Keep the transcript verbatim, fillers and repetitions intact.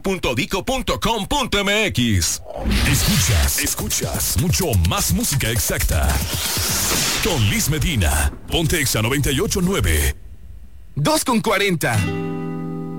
punto dico punto com punto m x. Escuchas, escuchas mucho más música exacta. Con Liz Medina, Ponte Exa noventa y ocho punto nueve. dos con cuarenta.